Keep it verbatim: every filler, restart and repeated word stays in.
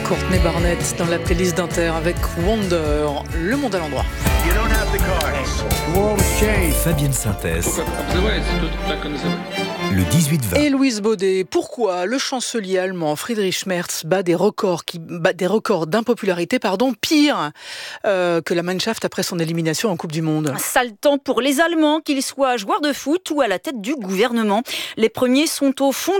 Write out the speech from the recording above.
Courtney Barnett dans la playlist d'Inter avec Wonder, le monde à l'endroit. Fabienne Synthèse. Le dix-huit vingt. Et Louise Baudet, pourquoi le chancelier allemand Friedrich Merz bat des records, qui, bat des records d'impopularité pardon, pire euh, que la Mannschaft après son élimination en Coupe du Monde? Un sale temps pour les Allemands, qu'ils soient joueurs de foot ou à la tête du gouvernement. Les premiers sont au fond